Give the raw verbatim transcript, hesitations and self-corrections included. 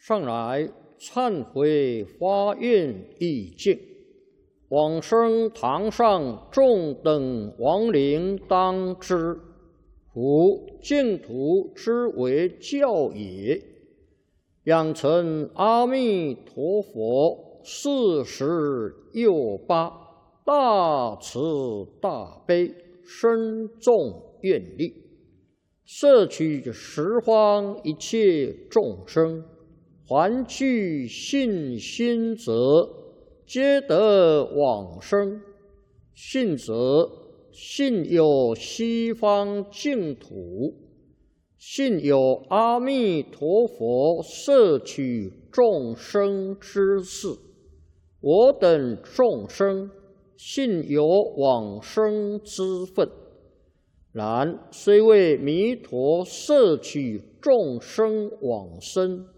上来忏悔发愿意境，往生堂上众等亡灵当知，夫净土之为教也。养成阿弥陀佛四十又八大慈大悲深重愿力，摄取十方一切众生，还具信心者，皆得往生。信则信有西方净土，信有阿弥陀佛摄取众生之事。我等众生信有往生之分，然虽为弥陀摄取众生往生，